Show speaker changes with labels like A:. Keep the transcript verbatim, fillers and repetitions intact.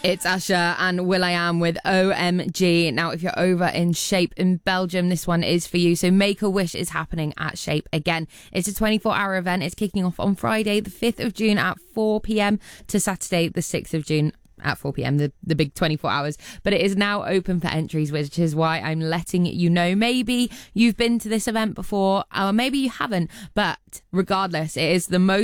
A: It's Usher and will.i.am with O M G. Now, if you're over in Shape in Belgium, this one is for you. So Make-A-Wish is happening at Shape again. It's a twenty-four hour event. It's kicking off on Friday, the fifth of June at four p.m. to Saturday, the sixth of June at four p.m, the, the big twenty-four hours. But it is now open for entries, which is why I'm letting you know. Maybe you've been to this event before, or maybe you haven't. But regardless, it is the most